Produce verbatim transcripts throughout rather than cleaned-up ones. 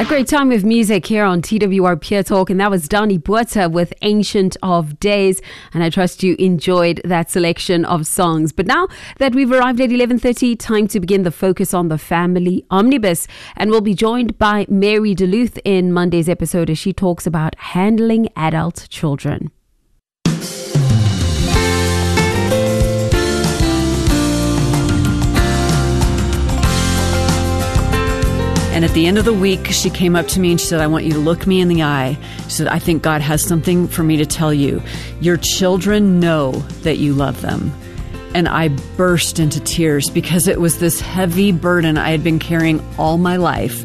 A great time with music here on T W R Pure Talk, and that was Donnie Botha with Ancient of Days, and I trust you enjoyed that selection of songs. But now that we've arrived at eleven thirty, time to begin the Focus on the Family Omnibus, and we'll be joined by Mary Duluth in Monday's episode as she talks about handling adult children. And at the end of the week, she came up to me and she said, I want you to look me in the eye. She said, I think God has something for me to tell you. Your children know that you love them. And I burst into tears because it was this heavy burden I had been carrying all my life.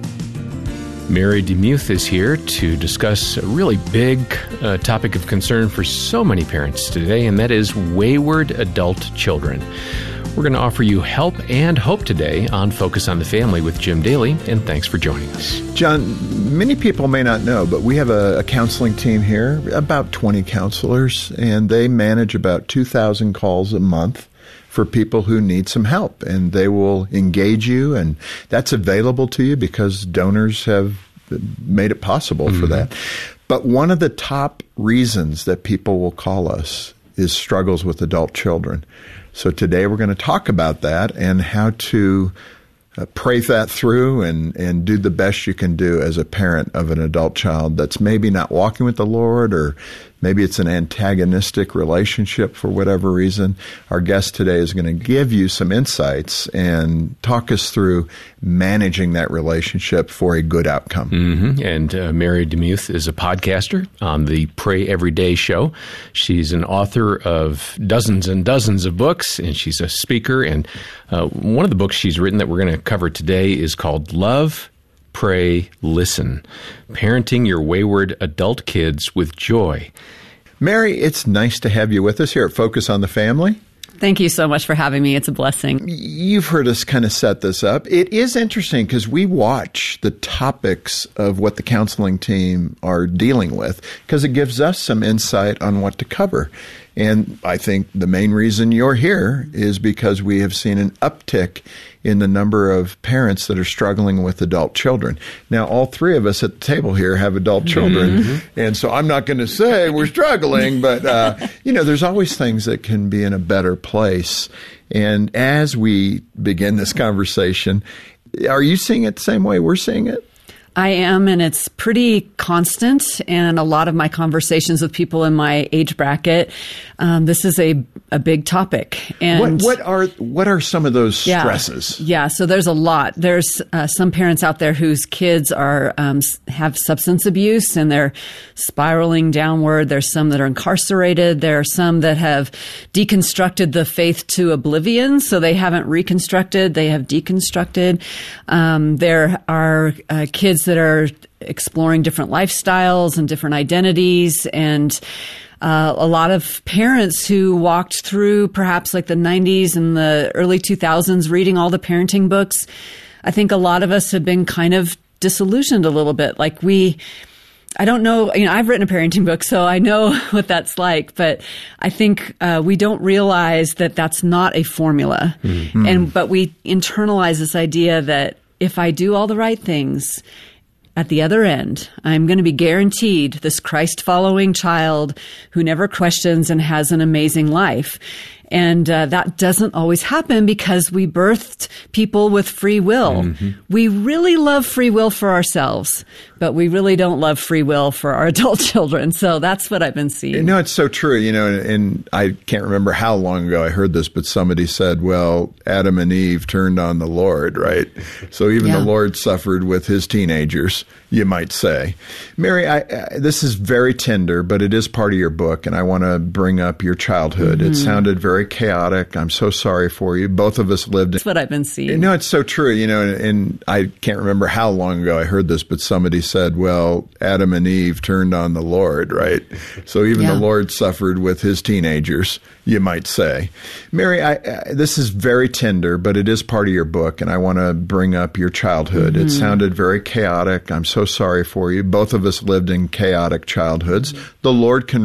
Mary DeMuth is here to discuss a really big uh, topic of concern for so many parents today, and that is wayward adult children. We're going to offer you help and hope today on Focus on the Family with Jim Daly, and thanks for joining us. John, many people may not know, but we have a, a counseling team here, about twenty counselors, and they manage about two thousand calls a month for people who need some help, and they will engage you, and that's available to you because donors have made it possible mm-hmm. for that. But one of the top reasons that people will call us is struggles with adult children. So today we're going to talk about that and how to uh, pray that through and, and do the best you can do as a parent of an adult child that's maybe not walking with the Lord, or maybe it's an antagonistic relationship for whatever reason. Our guest today is going to give you some insights and talk us through managing that relationship for a good outcome. Mm-hmm. And uh, Mary DeMuth is a podcaster on the Pray Every Day show. She's an author of dozens and dozens of books, and she's a speaker. And uh, one of the books she's written that we're going to cover today is called Love, Pray, Listen, Parenting Your Wayward Adult Kids with Joy. Mary, it's nice to have you with us here at Focus on the Family. Thank you so much for having me. It's a blessing. You've heard us kind of set this up. It is interesting because we watch the topics of what the counseling team are dealing with because it gives us some insight on what to cover. And I think the main reason you're here is because we have seen an uptick in the number of parents that are struggling with adult children. Now, all three of us at the table here have adult children, mm-hmm. and so I'm not going to say we're struggling, but, uh, you know, there's always things that can be in a better place. And as we begin this conversation, are you seeing it the same way we're seeing it? I am, and it's pretty constant. And a lot of my conversations with people in my age bracket, um, this is a, a big topic. And what, what are what are some of those yeah, stresses? Yeah, so there's a lot. There's uh, some parents out there whose kids are um, have substance abuse and they're spiraling downward. There's some that are incarcerated. There are some that have deconstructed the faith to oblivion, so they haven't reconstructed. They have deconstructed. Um, there are uh, kids that are exploring different lifestyles and different identities, and uh, a lot of parents who walked through perhaps like the nineties and the early two thousands reading all the parenting books. I think a lot of us have been kind of disillusioned a little bit. Like we, I don't know, you know, I've written a parenting book, so I know what that's like, but I think uh, we don't realize that that's not a formula. Mm-hmm. And but we internalize this idea that if I do all the right things, at the other end, I'm going to be guaranteed this Christ-following child who never questions and has an amazing life. And uh, that doesn't always happen because we birthed people with free will. Mm-hmm. We really love free will for ourselves, but we really don't love free will for our adult children. So that's what I've been seeing. You know, it's so true. You know, and, and I can't remember how long ago I heard this, but somebody said, well, Adam and Eve turned on the Lord, right? So even yeah. the Lord suffered with his teenagers, you might say. Mary, I, I, this is very tender, but it is part of your book, and I want to bring up your childhood. Mm-hmm. It sounded very chaotic. I'm so sorry for you. Both of us lived in... That's what I've been seeing. No, it's so true. You know, and, and I can't remember how long ago I heard this, but somebody said, well, Adam and Eve turned on the Lord, right? So even yeah. the Lord suffered with his teenagers, you might say. Mary, I, I, this is very tender, but it is part of your book, and I want to bring up your childhood. Mm-hmm. It sounded very chaotic. I'm so sorry for you. Both of us lived in chaotic childhoods. The Lord can